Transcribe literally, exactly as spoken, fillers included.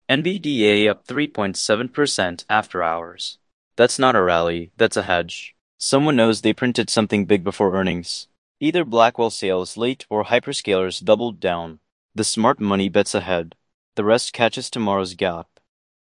N V D A up three point seven percent after hours. That's not a rally, that's a hedge. Someone knows they printed something big before earnings. Either Blackwell sales late or hyperscalers doubled down. The smart money bets ahead. The rest catches tomorrow's gap.